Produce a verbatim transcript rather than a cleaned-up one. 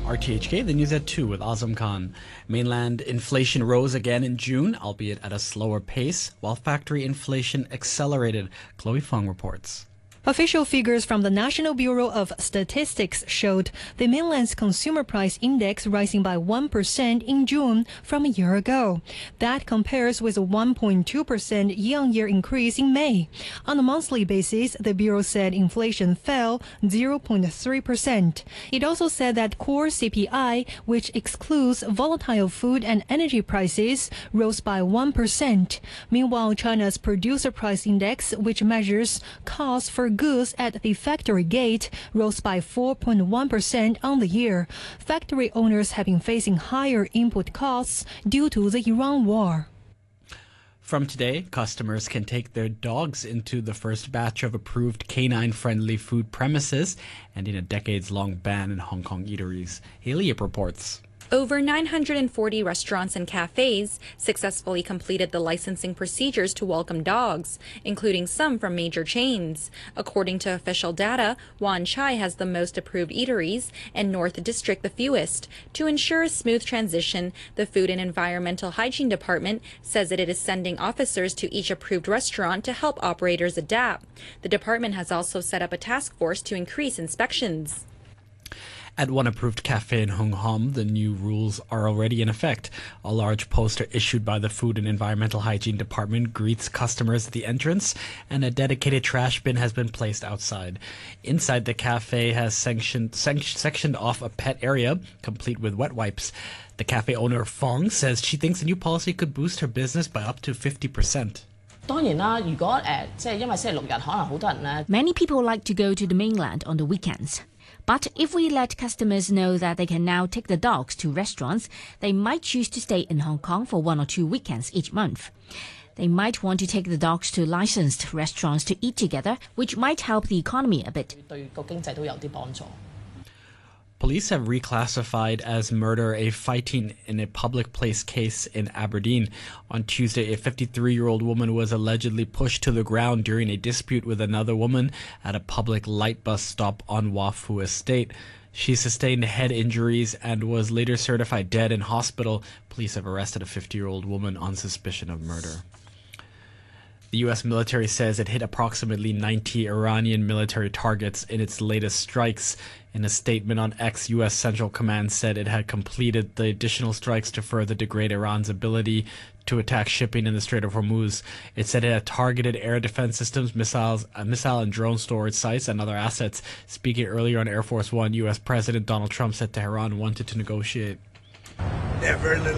R T H K, the news at two with Azam Khan. Mainland inflation rose again in June, albeit at a slower pace, while factory inflation accelerated. Chloe Fong reports. Official figures from the National Bureau of Statistics showed the mainland's consumer price index rising by one percent in June from a year ago. That compares with a one point two percent year-on-year increase in May. On a monthly basis, the Bureau said inflation fell zero point three percent. It also said that core C P I, which excludes volatile food and energy prices, rose by one percent. Meanwhile, China's producer price index, which measures costs for goods at the factory gate, rose by four point one percent on the year. Factory owners have been facing higher input costs due to the Iran war. From today, customers can take their dogs into the first batch of approved canine-friendly food premises, ending a decades-long ban in Hong Kong eateries. Haley Yip reports. Over nine hundred forty restaurants and cafes successfully completed the licensing procedures to welcome dogs, including some from major chains. According to official data, Wan Chai has the most approved eateries and North District the fewest. To ensure a smooth transition, the Food and Environmental Hygiene Department says that it is sending officers to each approved restaurant to help operators adapt. The department has also set up a task force to increase inspections. At one approved cafe in Hung Hom, the new rules are already in effect. A large poster issued by the Food and Environmental Hygiene Department greets customers at the entrance, and a dedicated trash bin has been placed outside. Inside, the cafe has sanctioned, sanct- sectioned off a pet area, complete with wet wipes. The cafe owner, Fong, says she thinks the new policy could boost her business by up to fifty percent. Many people like to go to the mainland on the weekends. But if we let customers know that they can now take the dogs to restaurants, they might choose to stay in Hong Kong for one or two weekends each month. They might want to take the dogs to licensed restaurants to eat together, which might help the economy a bit. Police have reclassified as murder a fighting in a public place case in Aberdeen. On Tuesday, a fifty-three-year-old woman was allegedly pushed to the ground during a dispute with another woman at a public light bus stop on Wah Phu Estate. She sustained head injuries and was later certified dead in hospital. Police have arrested a fifty-year-old woman on suspicion of murder. The U S military says it hit approximately ninety Iranian military targets in its latest strikes. In a statement on X, U S Central Command said it had completed the additional strikes to further degrade Iran's ability to attack shipping in the Strait of Hormuz. It said it had targeted air defense systems, missiles, uh, missile and drone storage sites, and other assets. Speaking earlier on Air Force One, U S President Donald Trump said Tehran wanted to negotiate. Never